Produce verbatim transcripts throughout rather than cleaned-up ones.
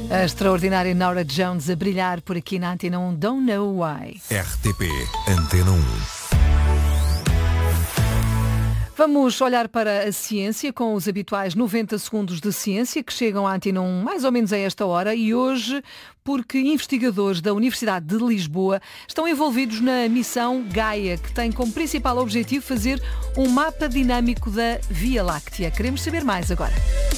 A extraordinária Norah Jones a brilhar por aqui na Antena um, Don't Know Why. R T P Antena um. Vamos olhar para a ciência com os habituais noventa segundos de ciência que chegam à Antena um mais ou menos a esta hora e hoje porque investigadores da Universidade de Lisboa estão envolvidos na missão Gaia, que tem como principal objetivo fazer um mapa dinâmico da Via Láctea. Queremos saber mais agora.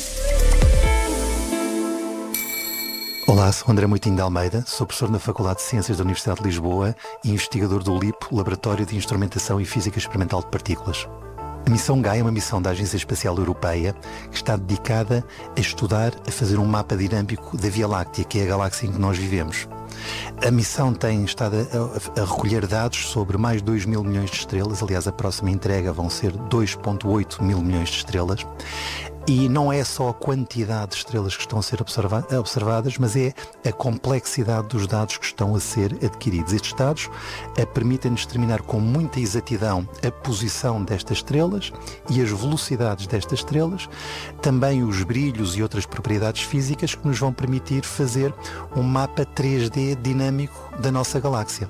Olá, sou André Moitinho de Almeida, sou professor na Faculdade de Ciências da Universidade de Lisboa e investigador do L I P, Laboratório de Instrumentação e Física Experimental de Partículas. A missão Gaia é uma missão da Agência Espacial Europeia que está dedicada a estudar, a fazer um mapa dinâmico da Via Láctea, que é a galáxia em que nós vivemos. A missão tem estado a, a, a recolher dados sobre mais de dois mil milhões de estrelas, aliás a próxima entrega vão ser dois vírgula oito mil milhões de estrelas. E não é só a quantidade de estrelas que estão a ser observa- observadas, mas é a complexidade dos dados que estão a ser adquiridos. Estes dados eh, permitem-nos determinar com muita exatidão a posição destas estrelas e as velocidades destas estrelas, também os brilhos e outras propriedades físicas que nos vão permitir fazer um mapa três D dinâmico da nossa galáxia.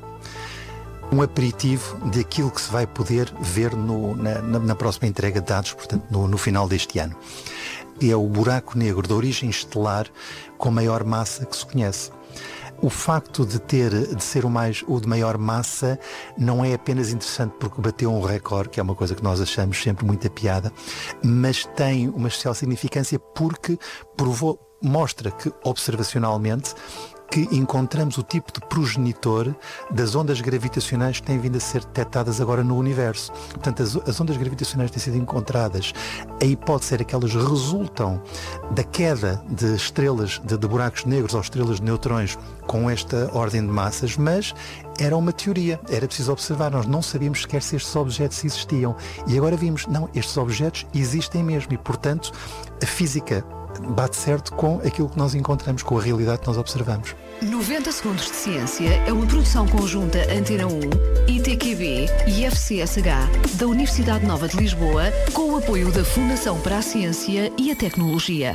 Um aperitivo daquilo que se vai poder ver no, na, na, na próxima entrega de dados, portanto, no, no final deste ano. É o buraco negro de origem estelar com maior massa que se conhece. O facto de ter, de ser o, mais, o de maior massa não é apenas interessante porque bateu um recorde, que é uma coisa que nós achamos sempre muita piada, mas tem uma especial significância porque provou, mostra que, observacionalmente, que encontramos o tipo de progenitor das ondas gravitacionais que têm vindo a ser detectadas agora no universo. Portanto, as, as ondas gravitacionais têm sido encontradas. A hipótese era que elas resultam da queda de estrelas, de, de buracos negros ou estrelas de neutrões com esta ordem de massas, mas era uma teoria, era preciso observar. Nós não sabíamos sequer se estes objetos existiam. E agora vimos, não, estes objetos existem mesmo e, portanto, a física bate certo com aquilo que nós encontramos, com a realidade que nós observamos. noventa segundos de ciência é uma produção conjunta Antena um, I T Q B e F C S H da Universidade Nova de Lisboa, com o apoio da Fundação para a Ciência e a Tecnologia.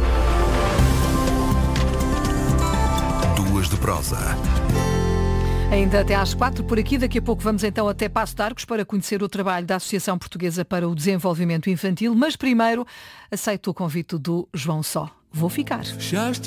Duas de prosa. Ainda até às quatro por aqui, daqui a pouco vamos então até Paço de Arcos para conhecer o trabalho da Associação Portuguesa para o Desenvolvimento Infantil, mas primeiro aceito o convite do João Só. Vou ficar.